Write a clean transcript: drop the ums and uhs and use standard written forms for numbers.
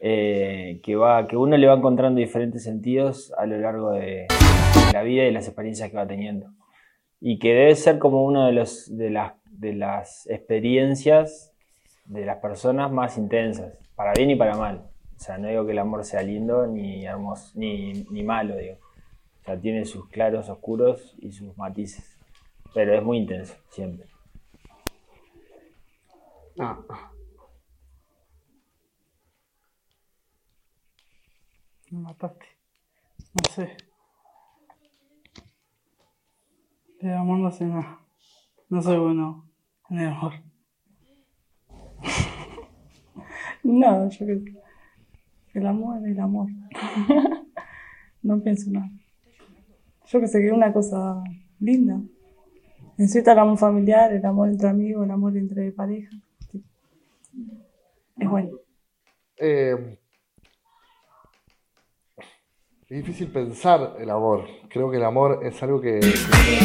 que uno le va encontrando diferentes sentidos a lo largo de la vida y las experiencias que va teniendo. Y que debe ser como una de las experiencias de las personas más intensas, para bien y para mal. O sea, no digo que el amor sea lindo ni hermoso, ni malo, digo. O sea, tiene sus claros, oscuros y sus matices. Pero es muy intenso, siempre. Me mataste. No sé. El amor no sé nada. No soy bueno en el amor. No, yo qué sé. El amor es el amor. No pienso nada. Yo que sé que es una cosa linda. Necesito el amor familiar, el amor entre amigos, el amor entre pareja. Es bueno. Es difícil pensar el amor. Creo que el amor es algo que